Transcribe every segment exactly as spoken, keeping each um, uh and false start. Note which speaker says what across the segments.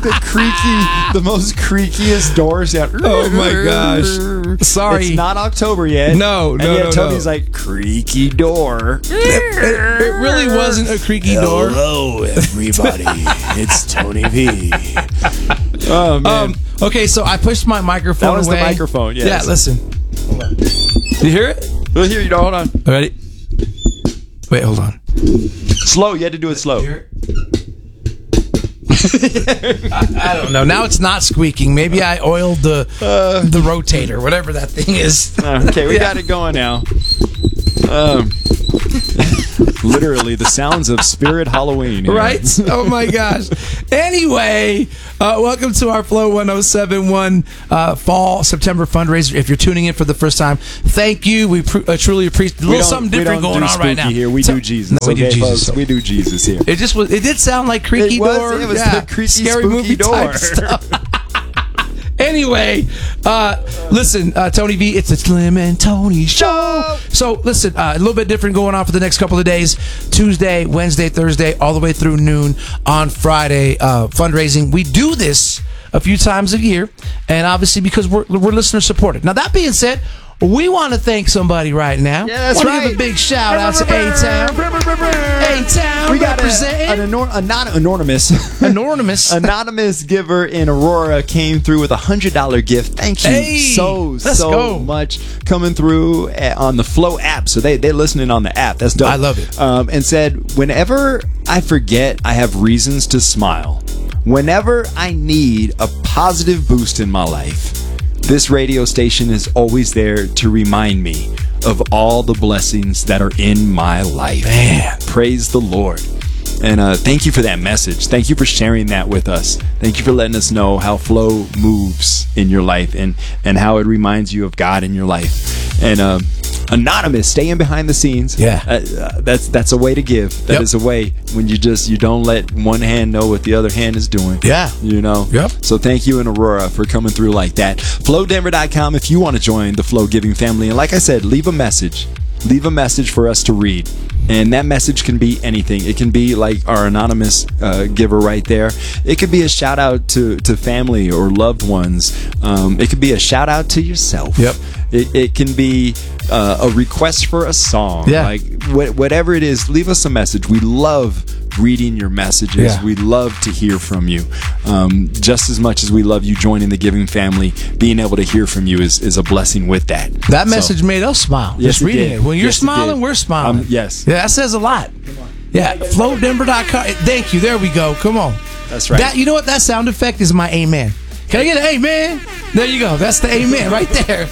Speaker 1: the creaky, the most creakiest door sound.
Speaker 2: Oh my gosh! Sorry,
Speaker 1: it's not October yet.
Speaker 2: No, no,
Speaker 1: and yet
Speaker 2: no.
Speaker 1: Tony's
Speaker 2: no.
Speaker 1: like creaky door.
Speaker 2: It, it, it really wasn't a creaky door.
Speaker 1: Hello, everybody. It's Tony V. Oh man.
Speaker 2: Um, okay, so I pushed my microphone
Speaker 1: That was
Speaker 2: away.
Speaker 1: the microphone. Yes.
Speaker 2: Yeah, listen. Do you hear it?
Speaker 1: Well, here you go. Hold on.
Speaker 2: Ready? Wait, hold on.
Speaker 1: Slow. You had to do it slow.
Speaker 2: Hear it? I, I don't know. Now it's not squeaking. Maybe I oiled the uh, the rotator, whatever that thing is.
Speaker 1: Okay, we
Speaker 2: Yeah.
Speaker 1: got it going now. Um, literally the sounds of Spirit Halloween. Here.
Speaker 2: Right? Oh my gosh. Anyway, uh, welcome to our Flow one oh seven one uh, Fall September fundraiser. If you're tuning in for the first time, thank you. We pr- uh, truly appreciate a little something different going on right now.
Speaker 1: Here we
Speaker 2: so,
Speaker 1: do Jesus.
Speaker 2: No, we
Speaker 1: okay,
Speaker 2: do Jesus.
Speaker 1: Folks, we do Jesus here.
Speaker 2: It just was. It did sound like creaky
Speaker 1: It was,
Speaker 2: door.
Speaker 1: it was
Speaker 2: yeah,
Speaker 1: the creaky,
Speaker 2: scary
Speaker 1: spooky
Speaker 2: movie
Speaker 1: door.
Speaker 2: type stuff. Anyway, uh, listen, uh, Tony V, it's a Slim and Tony show. So, listen, uh, a little bit different going on for the next couple of days. Tuesday, Wednesday, Thursday, all the way through noon on Friday, uh, fundraising. We do this a few times a year, and obviously because we're, we're listener supported. Now, that being said, we want to thank somebody right now.
Speaker 1: Yeah, that's
Speaker 2: wanna
Speaker 1: right.
Speaker 2: give a big shout out to A-Town. A-Town
Speaker 1: We got a,
Speaker 2: representing.
Speaker 1: an anor- anon- anonymous
Speaker 2: Anonymous.
Speaker 1: anonymous giver in Aurora came through with a hundred dollar gift. Thank you
Speaker 2: Hey,
Speaker 1: so
Speaker 2: let's
Speaker 1: so
Speaker 2: go.
Speaker 1: much coming through uh, on the Flow app. So they they're listening on the app. That's dope.
Speaker 2: I love it.
Speaker 1: Um, and said, whenever I forget, I have reasons to smile. Whenever I need a positive boost in my life, this radio station is always there to remind me of all the blessings that are in my life.
Speaker 2: Man.
Speaker 1: Praise the Lord. And uh, thank you for that message. Thank you for sharing that with us. Thank you for letting us know how Flow moves in your life and, and how it reminds you of God in your life. And uh, anonymous, staying behind the scenes.
Speaker 2: Yeah.
Speaker 1: Uh, uh, that's that's a way to give. That
Speaker 2: Yep.
Speaker 1: is a way when you just you don't let one hand know what the other hand is doing.
Speaker 2: Yeah.
Speaker 1: You know?
Speaker 2: Yep.
Speaker 1: So thank you in Aurora for coming through like that. flow denver dot com if you want to join the Flow Giving family. And like I said, leave a message. Leave a message for us to read. And that message can be anything. It can be like our anonymous uh, giver right there. It could be a shout out to, to family or loved ones. Um, it could be a shout out to yourself.
Speaker 2: Yep.
Speaker 1: It, it can be uh, a request for a song.
Speaker 2: Yeah.
Speaker 1: Like wh- whatever it is, leave us a message. We love reading your messages.
Speaker 2: Yeah.
Speaker 1: We love to hear from you. Um, just as much as we love you joining the giving family, being able to hear from you is, is a blessing with that.
Speaker 2: That
Speaker 1: So,
Speaker 2: message made us smile.
Speaker 1: Yes,
Speaker 2: just
Speaker 1: it
Speaker 2: reading
Speaker 1: did.
Speaker 2: it. When you're
Speaker 1: Yes, it
Speaker 2: smiling,
Speaker 1: did.
Speaker 2: we're smiling.
Speaker 1: Um, yes.
Speaker 2: Yeah, that says a lot. Yeah, flow denver dot com. Thank you. There we go. Come on.
Speaker 1: That's right.
Speaker 2: That, you know what? That sound effect is my amen. Can I get an amen? There you go. That's the amen right there.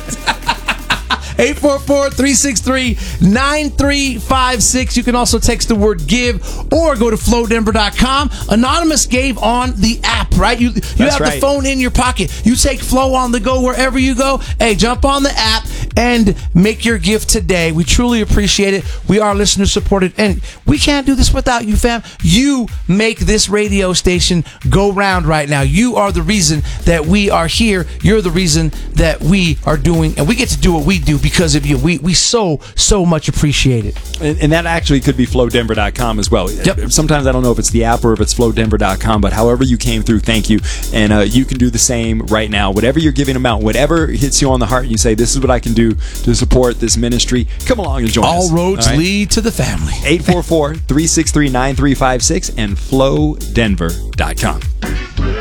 Speaker 2: eight four four, three six three, nine three five six. You can also text the word give or go to flow denver dot com. Anonymous gave on the app, right? You you
Speaker 1: That's
Speaker 2: have
Speaker 1: right.
Speaker 2: the phone in your pocket. You take Flow on the go wherever you go. Hey, jump on the app and make your gift today. We truly appreciate it. We are listener supported, and we can't do this without you, fam. You make this radio station go round right now. You are the reason that we are here. You're the reason that we are doing, and we get to do what we do because of you. We we so so much appreciate it.
Speaker 1: And, and that actually could be flow denver dot com as well.
Speaker 2: Yep.
Speaker 1: Sometimes I don't know if it's the app or if it's flow denver dot com, but however you came through, thank you. And uh, you can do the same right now. Whatever you're giving amount, whatever hits you on the heart, and you say, this is what I can do to support this ministry, come along and join
Speaker 2: All
Speaker 1: us.
Speaker 2: roads
Speaker 1: All right?
Speaker 2: lead to the family.
Speaker 1: eight four four, three six three, nine three five six and flow denver dot com.